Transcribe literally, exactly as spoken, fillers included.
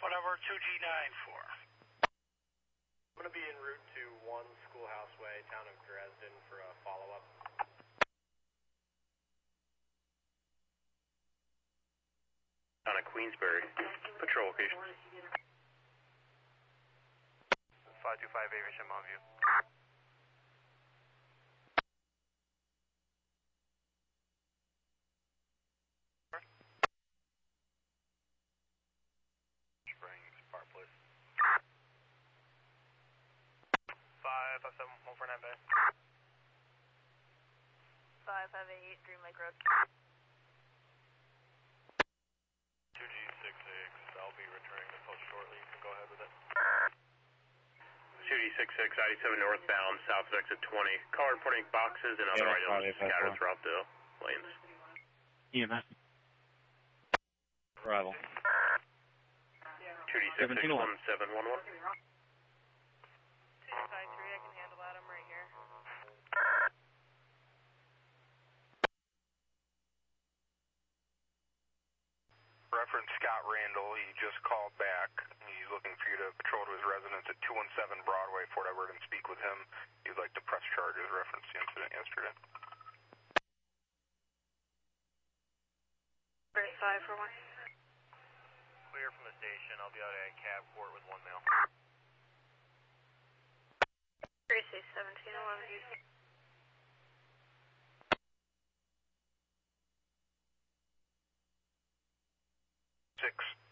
whatever, two G nine four. I'm going to be en route to one Schoolhouse Way, town of Dresden, for a follow-up. On a Queensbury, patrol location. five two five Aviation, Mountain View. Springs, Park Place. five five seven one four nine Bay. five five eight Dream Lake Road. two G six six, I'll be returning the post shortly. You can go ahead with it. two G six six, I eighty-seven northbound, south of exit twenty. Car reporting boxes and other Yeah, items scattered throughout the lanes. E M S. Arrival. two D six six one seven one one. two five three, I can handle that. I'm right here. Reference Scott Randall, he just called back. He's looking for you to patrol to his residence at two one seven Broadway, Fort Edward, and speak with him. He'd like to press charges reference the incident yesterday. five for one. Clear from the station. I'll be out at cab court with one male. Tracy, seventeen eleven. Six.